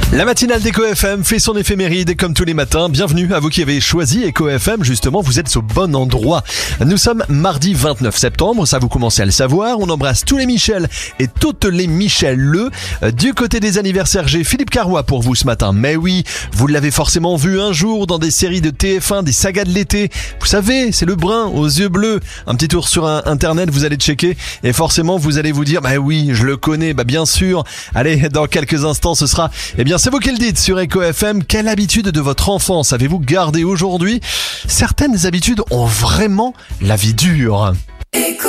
La matinale d'Eco FM fait son éphéméride comme tous les matins. Bienvenue à vous qui avez choisi Eco FM. Justement, vous êtes au bon endroit. Nous sommes mardi 29 septembre. Ça, vous commencez à le savoir. On embrasse tous les Michel et toutes les Michel. Du côté des anniversaires, j'ai Philippe Carrois pour vous ce matin. Mais oui, vous l'avez forcément vu un jour dans des séries de TF1, des sagas de l'été. Vous savez, c'est le brun aux yeux bleus. Un petit tour sur internet, vous allez checker et forcément vous allez vous dire, bah oui, je le connais, bah bien sûr. Allez, dans quelques instants, ce sera, c'est vous qui le dites sur Eco FM. Quelle habitude de votre enfance avez-vous gardé aujourd'hui? Certaines habitudes ont vraiment la vie dure. Eco